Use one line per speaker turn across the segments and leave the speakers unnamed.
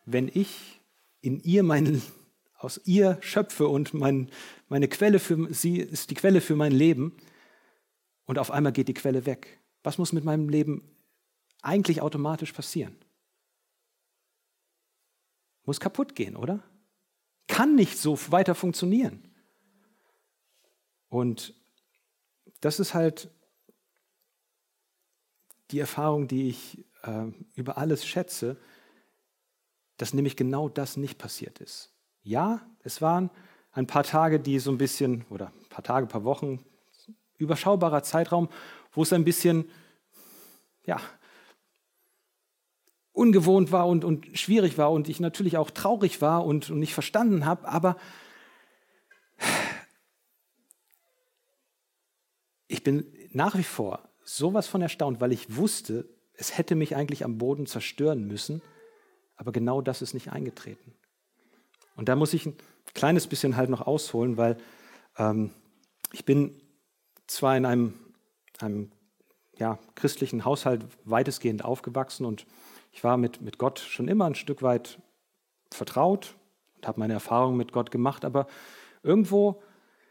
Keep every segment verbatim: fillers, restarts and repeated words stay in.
wenn ich in ihr mein, aus ihr schöpfe und mein, meine Quelle für sie ist die Quelle für mein Leben und auf einmal geht die Quelle weg? Was muss mit meinem Leben eigentlich automatisch passieren? Muss kaputt gehen, oder? Kann nicht so weiter funktionieren. Und das ist halt die Erfahrung, die ich äh, über alles schätze, dass nämlich genau das nicht passiert ist. Ja, es waren ein paar Tage, die so ein bisschen, oder ein paar Tage, ein paar Wochen, überschaubarer Zeitraum, wo es ein bisschen, ja, ungewohnt war und, und schwierig war und ich natürlich auch traurig war und, und nicht verstanden habe, aber ich bin nach wie vor sowas von erstaunt, weil ich wusste, es hätte mich eigentlich am Boden zerstören müssen, aber genau das ist nicht eingetreten. Und da muss ich ein kleines bisschen halt noch ausholen, weil ähm, ich bin zwar in einem, einem ja, christlichen Haushalt weitestgehend aufgewachsen und ich war mit, mit Gott schon immer ein Stück weit vertraut und habe meine Erfahrungen mit Gott gemacht, aber irgendwo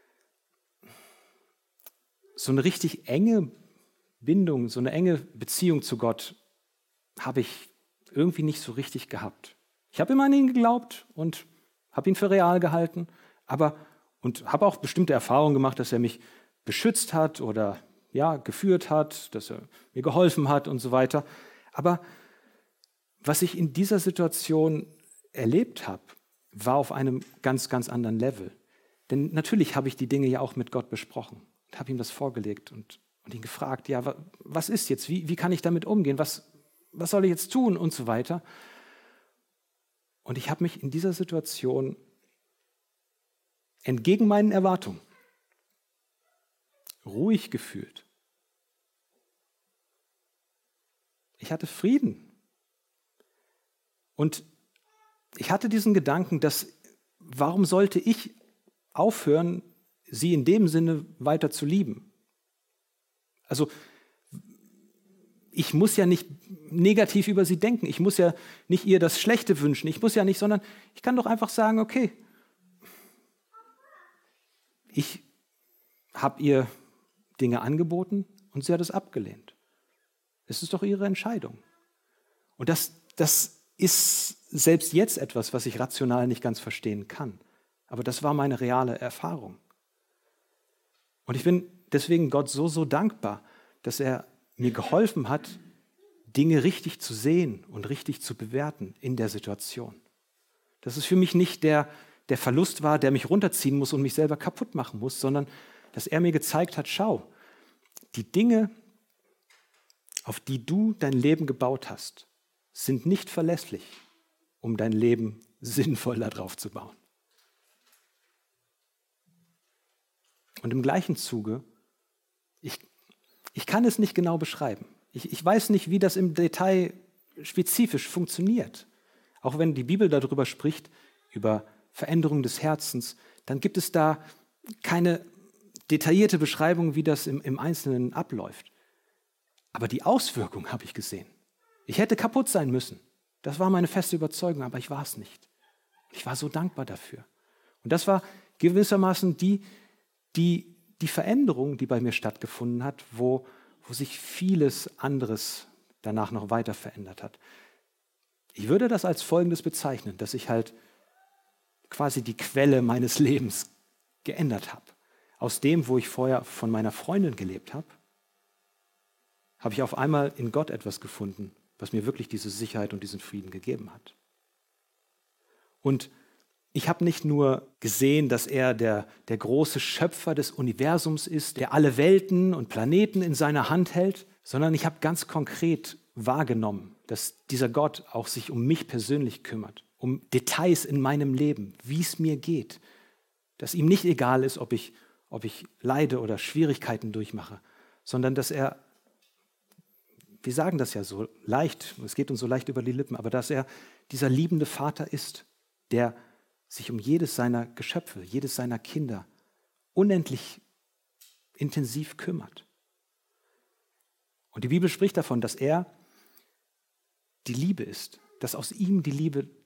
so eine richtig enge Bindung, so eine enge Beziehung zu Gott habe ich irgendwie nicht so richtig gehabt. Ich habe immer an ihn geglaubt und habe ihn für real gehalten, aber und habe auch bestimmte Erfahrungen gemacht, dass er mich beschützt hat oder ja, geführt hat, dass er mir geholfen hat und so weiter. Aber was ich in dieser Situation erlebt habe, war auf einem ganz, ganz anderen Level. Denn natürlich habe ich die Dinge ja auch mit Gott besprochen und habe ihm das vorgelegt und, und ihn gefragt, ja, was ist jetzt, wie, wie kann ich damit umgehen, was, was soll ich jetzt tun und so weiter. Und ich habe mich in dieser Situation entgegen meinen Erwartungen ruhig gefühlt. Ich hatte Frieden. Und ich hatte diesen Gedanken, dass warum sollte ich aufhören, sie in dem Sinne weiter zu lieben? Also ich muss ja nicht negativ über sie denken. Ich muss ja nicht ihr das Schlechte wünschen. Ich muss ja nicht, sondern ich kann doch einfach sagen, okay, ich habe ihr Dinge angeboten und sie hat es abgelehnt. Es ist doch ihre Entscheidung. Und das, das ist selbst jetzt etwas, was ich rational nicht ganz verstehen kann. Aber das war meine reale Erfahrung. Und ich bin deswegen Gott so, so dankbar, dass er mir geholfen hat, Dinge richtig zu sehen und richtig zu bewerten in der Situation. Dass es für mich nicht der, der Verlust war, der mich runterziehen muss und mich selber kaputt machen muss, sondern dass er mir gezeigt hat, schau, die Dinge, auf die du dein Leben gebaut hast, sind nicht verlässlich, um dein Leben sinnvoll darauf zu bauen. Und im gleichen Zuge, ich, ich kann es nicht genau beschreiben. Ich, ich weiß nicht, wie das im Detail spezifisch funktioniert. Auch wenn die Bibel darüber spricht, über Veränderung des Herzens, dann gibt es da keine detaillierte Beschreibung, wie das im, im Einzelnen abläuft. Aber die Auswirkung habe ich gesehen. Ich hätte kaputt sein müssen. Das war meine feste Überzeugung, aber ich war es nicht. Ich war so dankbar dafür. Und das war gewissermaßen die, die, die Veränderung, die bei mir stattgefunden hat, wo, wo sich vieles anderes danach noch weiter verändert hat. Ich würde das als Folgendes bezeichnen, dass ich halt quasi die Quelle meines Lebens geändert habe. Aus dem, wo ich vorher von meiner Freundin gelebt habe, habe ich auf einmal in Gott etwas gefunden, was mir wirklich diese Sicherheit und diesen Frieden gegeben hat. Und ich habe nicht nur gesehen, dass er der, der große Schöpfer des Universums ist, der alle Welten und Planeten in seiner Hand hält, sondern ich habe ganz konkret wahrgenommen, dass dieser Gott auch sich um mich persönlich kümmert, um Details in meinem Leben, wie es mir geht, dass ihm nicht egal ist, ob ich, ob ich leide oder Schwierigkeiten durchmache, sondern dass er, wir sagen das ja so leicht, es geht uns so leicht über die Lippen, aber dass er dieser liebende Vater ist, der sich um jedes seiner Geschöpfe, jedes seiner Kinder unendlich intensiv kümmert. Und die Bibel spricht davon, dass er die Liebe ist, dass aus ihm die Liebe